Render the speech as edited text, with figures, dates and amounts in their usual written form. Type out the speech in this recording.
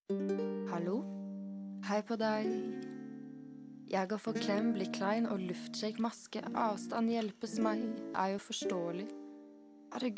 Hallo? Hei på deg. Jeg går for klem, blir klein og luftshake maske. Avstand hjelpes meg, er jo forståelig. Herregud.